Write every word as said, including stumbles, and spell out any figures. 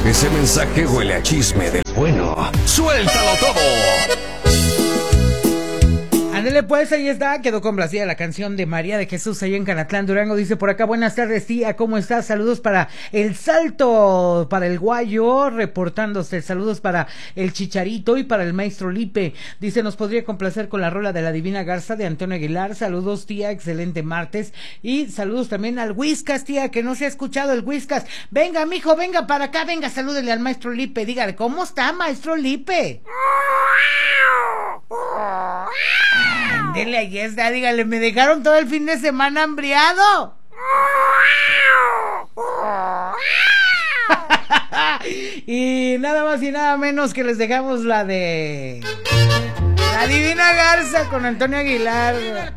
Ese mensaje huele a chisme del bueno. ¡Suéltalo todo! Ándele pues, ahí está, quedó complacida la canción de María de Jesús ahí en Canatlán, Durango. Dice por acá, buenas tardes tía, ¿cómo estás? Saludos para El Salto, para el Guayo, reportándose, saludos para el Chicharito y para el Maestro Lipe. Dice, nos podría complacer con la rola de la Divina Garza de Antonio Aguilar. Saludos tía, excelente martes. Y saludos también al Whiskas, tía, que no se ha escuchado el Whiskas. Venga mijo, venga para acá, venga, salúdele al Maestro Lipe, dígale, ¿cómo está Maestro Lipe? Ándele, ahí está, dígale, me dejaron todo el fin de semana hambriado. Y nada más y nada menos que les dejamos la de La Divina Garza con Antonio Aguilar.